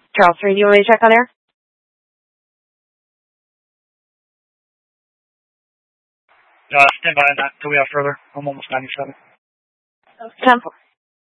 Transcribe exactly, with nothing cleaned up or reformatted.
Charles three, do you want me to check on air? Uh, stand by on that until we have further. I'm almost ninety-seven. ten four.